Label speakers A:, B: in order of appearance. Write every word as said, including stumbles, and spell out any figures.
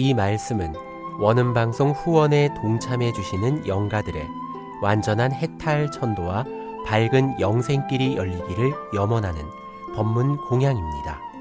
A: 이 말씀은 원음방송 후원에 동참해 주시는 영가들의 완전한 해탈 천도와 밝은 영생길이 열리기를 염원하는 법문 공양입니다.